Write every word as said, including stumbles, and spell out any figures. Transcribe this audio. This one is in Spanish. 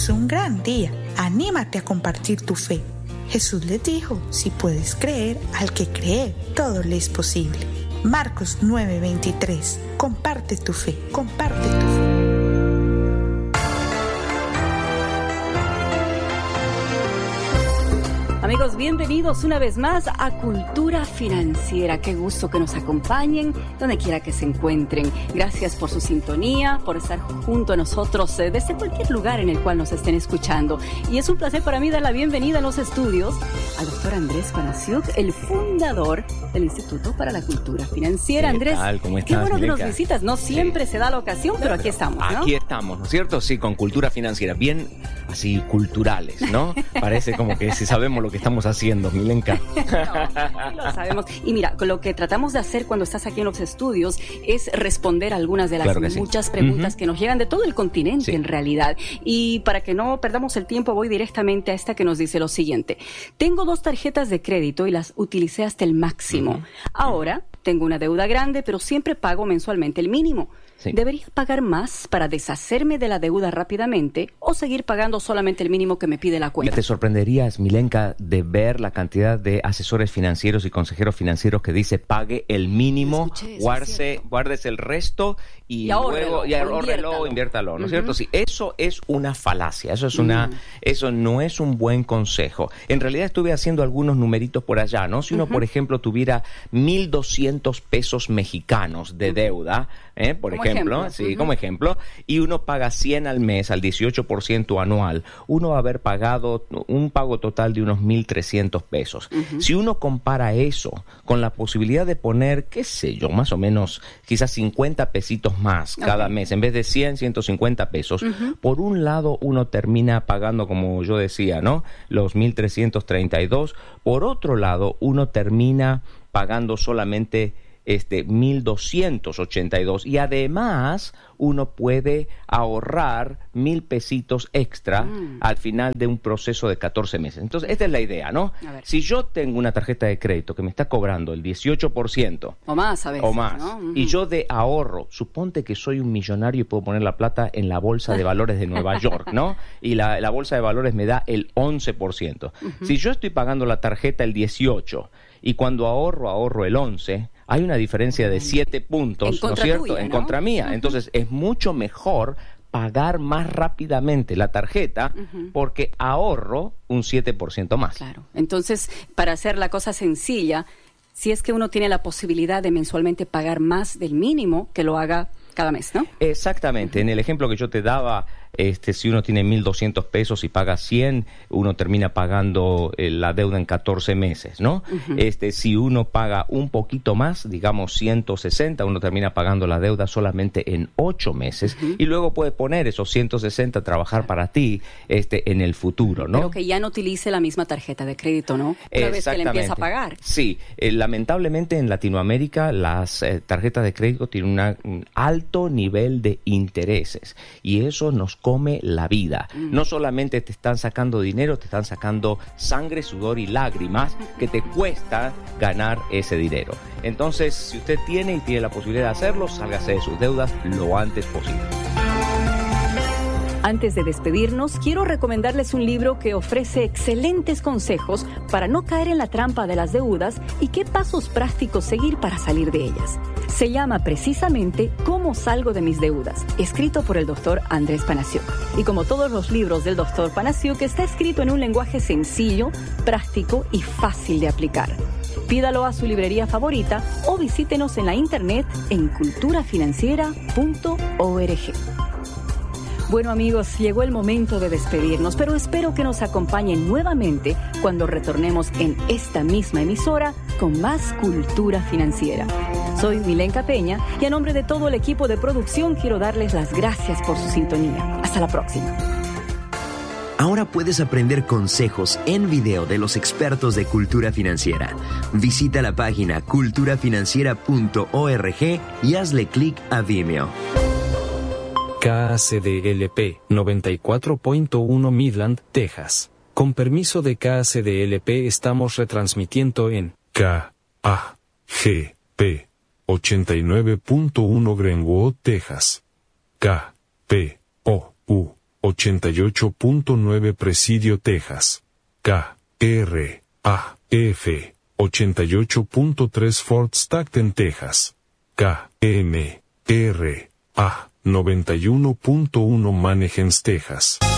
es un gran día. Anímate a compartir tu fe. Jesús les dijo, si puedes creer, al que cree, todo le es posible. Marcos nueve veintitrés. Comparte tu fe, comparte tu fe. Amigos, bienvenidos una vez más a Cultura Financiera. Qué gusto que nos acompañen donde quiera que se encuentren. Gracias por su sintonía, por estar junto a nosotros eh, desde cualquier lugar en el cual nos estén escuchando. Y es un placer para mí dar la bienvenida en los estudios al doctor Andrés Panasiuk, el fundador del Instituto para la Cultura Financiera. ¿Qué Andrés, tal? ¿Cómo estás, qué bueno que Milenka? nos visitas. No siempre Sí. se da la ocasión, pero aquí estamos, ¿no? Aquí estamos, ¿no es cierto? Sí, con Cultura Financiera, bien así culturales, ¿no? Parece como que si sabemos lo que estamos haciendo, Milenka. No, sí lo sabemos. Y mira, lo que tratamos de hacer cuando estás aquí en los estudios es responder algunas de las Claro que sí. muchas preguntas Uh-huh. que nos llegan de todo el continente, Sí. en realidad. Y para que no perdamos el tiempo, voy directamente a esta que nos dice lo siguiente. Tengo dos tarjetas de crédito y las utilicé hasta el máximo. Uh-huh. Ahora tengo una deuda grande, pero siempre pago mensualmente el mínimo. Sí. ¿Debería pagar más para deshacerme de la deuda rápidamente o seguir pagando solamente el mínimo que me pide la cuenta? Te sorprenderías, Milenka, de ver la cantidad de asesores financieros y consejeros financieros que dice pague el mínimo, Escuché eso, guarde, guardes el resto y, Y ahórrelo, luego y o ahórrelo, inviértalo. inviértalo, ¿no es Uh-huh. cierto? Sí, eso es una falacia, eso es una, Mm. eso no es un buen consejo. En realidad estuve haciendo algunos numeritos por allá, ¿no? Si uno, Uh-huh. por ejemplo, tuviera mil doscientos pesos mexicanos de deuda, ¿eh? por Como ejemplo, ejemplo. sí, Uh-huh. como ejemplo, y uno paga cien al mes, al dieciocho por ciento anual, uno va a haber pagado un pago total de unos mil trescientos pesos. Uh-huh. Si uno compara eso con la posibilidad de poner, qué sé yo, más o menos, quizás cincuenta pesitos más cada Okay. mes, en vez de cien, ciento cincuenta pesos, Uh-huh. por un lado uno termina pagando, como yo decía, ¿no? Los mil trescientos treinta y dos, por otro lado uno termina pagando solamente este mil doscientos ochenta y dos y además uno puede ahorrar mil pesitos extra Mm. al final de un proceso de catorce meses. Entonces, esta es la idea, ¿no? A ver. Si yo tengo una tarjeta de crédito que me está cobrando el dieciocho por ciento O más a veces, o más, ¿no? Uh-huh. y yo de ahorro, suponte que soy un millonario y puedo poner la plata en la bolsa de valores de Nueva York, ¿no? Y la, la bolsa de valores me da el once por ciento. Uh-huh. Si yo estoy pagando la tarjeta el dieciocho y cuando ahorro, ahorro el once, hay una diferencia de siete puntos, En ¿no es contra cierto? tuya, En ¿no? contra mía. Uh-huh. Entonces, es mucho mejor pagar más rápidamente la tarjeta Uh-huh. porque ahorro un siete por ciento más. Claro. Entonces, para hacer la cosa sencilla, si es que uno tiene la posibilidad de mensualmente pagar más del mínimo, que lo haga cada mes, ¿no? Exactamente. En el ejemplo que yo te daba, este, si uno tiene mil doscientos pesos y paga cien, uno termina pagando eh, la deuda en catorce meses, ¿no? Uh-huh. Este, si uno paga un poquito más, digamos ciento sesenta, uno termina pagando la deuda solamente en ocho meses Uh-huh. y luego puedes poner esos ciento sesenta a trabajar para ti este, en el futuro, ¿no? Pero que ya no utilice la misma tarjeta de crédito, ¿no? Una vez que le Exactamente. empieza a pagar. Sí, eh, lamentablemente en Latinoamérica las eh, tarjetas de crédito tienen una, un alto nivel de intereses y eso nos come la vida. Mm. No solamente te están sacando dinero, te están sacando sangre, sudor y lágrimas que te cuesta ganar ese dinero. Entonces, si usted tiene y tiene la posibilidad de hacerlo, sálgase de sus deudas lo antes posible. Antes de despedirnos, quiero recomendarles un libro que ofrece excelentes consejos para no caer en la trampa de las deudas y qué pasos prácticos seguir para salir de ellas. Se llama precisamente Cómo salgo de mis deudas, escrito por el doctor Andrés Panasiuk. Y como todos los libros del doctor Panasiuk, está escrito en un lenguaje sencillo, práctico y fácil de aplicar. Pídalo a su librería favorita o visítenos en la internet en cultura financiera punto org. Bueno amigos, llegó el momento de despedirnos, pero espero que nos acompañen nuevamente cuando retornemos en esta misma emisora con más Cultura Financiera. Soy Milenka Peña y a nombre de todo el equipo de producción quiero darles las gracias por su sintonía. Hasta la próxima. Ahora puedes aprender consejos en video de los expertos de Cultura Financiera. Visita la página cultura financiera punto org y hazle clic a Vimeo. K A C D L P noventa y cuatro punto uno Midland, Texas. Con permiso de K A C D L P estamos retransmitiendo en K A G P ochenta y nueve punto uno Greenwood, Texas. K P O U ochenta y ocho punto nueve Presidio, Texas. K R A F ochenta y ocho punto tres Fort Stockton, Texas. K M R A noventa y uno punto uno Mannheim, Texas.